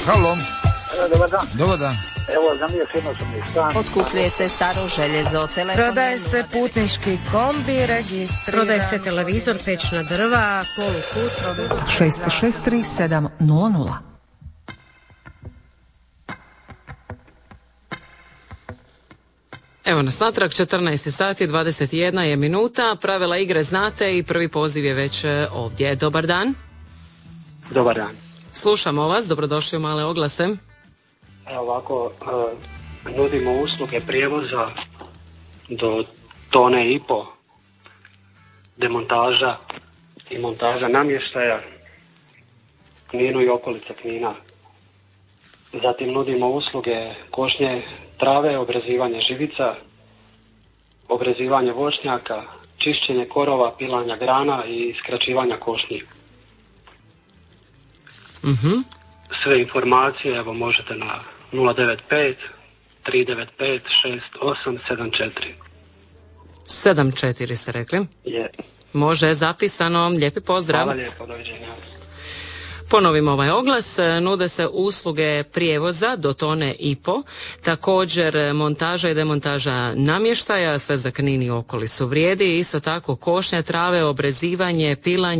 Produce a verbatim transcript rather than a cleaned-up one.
Halo. Dobar dan. Dobar dan. Evo, za mije jednosobni stan. Otkupljuje se staro željezo, telefon. Prodaje se putnički kombi, registriran. Prodaje se televizor, pećna drva, polukut. šest šest tri sedam nula nula. Evo nas natrag, četrnaest sati, dvadeset jedna je minuta, pravila igre znate i prvi poziv je već ovdje. Dobar dan. Dobar dan. Slušamo vas, dobrodošli u Male oglase. Evo ovako, e, nudimo usluge prijevoza do tone i po, demontaža i montaža namještaja Kninu i okolica Knina. Zatim nudimo usluge košnje trave, obrezivanje živica, obrezivanje voćnjaka, čišćenje korova, pilanja grana i skraćivanja košnji. Mhm. Sve informacije evo možete na nula devet pet tri devet pet šest osam sedam četiri. sedam četiri ste rekli? Je. Može, zapisano. Lijepi pozdrav. Hvala lijepo, doviđenja. Ponovimo ovaj oglas, nude se usluge prijevoza do tone i po, također montaža i demontaža namještaja, sve za Knin i okolicu vrijedi, isto tako košnja trave, obrezivanje, pilanje